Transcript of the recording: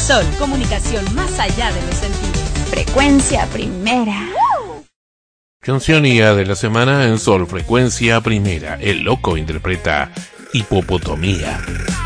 Sol, comunicación más allá de los sentidos. Frecuencia Primera. Cancionía de la semana en Sol Frecuencia Primera. El Loco interpreta Hipopotomía.